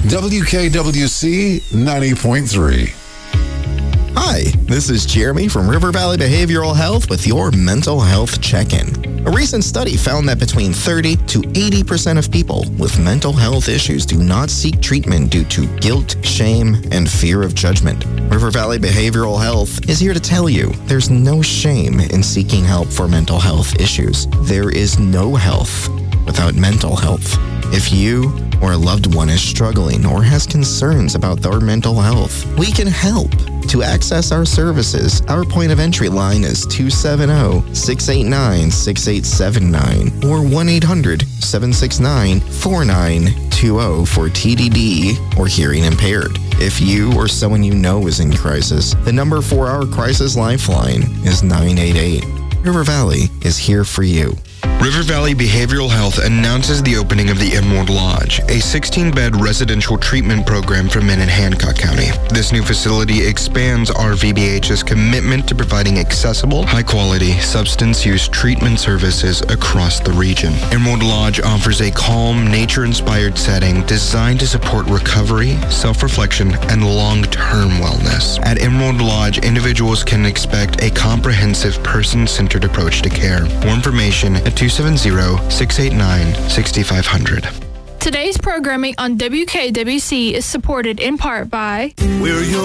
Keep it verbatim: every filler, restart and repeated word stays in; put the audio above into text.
W K W C ninety point three. Hi, this is Jeremy from River Valley Behavioral Health with your mental health check-in. A recent study found that between thirty to eighty percent of people with mental health issues do not seek treatment due to guilt, shame, and fear of judgment. River Valley Behavioral Health is here to tell you there's no shame in seeking help for mental health issues. There is no health without mental health. If you or a loved one is struggling or has concerns about their mental health, we can help. To access our services, our point of entry line is two seven zero, six eight nine, six eight seven nine or one eight hundred, seven six nine, four nine two zero for T D D or hearing impaired. If you or someone you know is in crisis, the number for our crisis lifeline is nine eight eight. River Valley is here for you. River Valley Behavioral Health announces the opening of the Emerald Lodge, a sixteen-bed residential treatment program for men in Hancock County. This new facility expands R V B H's commitment to providing accessible, high-quality substance use treatment services across the region. Emerald Lodge offers a calm, nature-inspired setting designed to support recovery, self-reflection, and long-term wellness. At Emerald Lodge, individuals can expect a comprehensive, person-centered approach to care. More information at two seven zero, six eight nine, six five zero zero. Today's programming on W K W C is supported in part by... We're your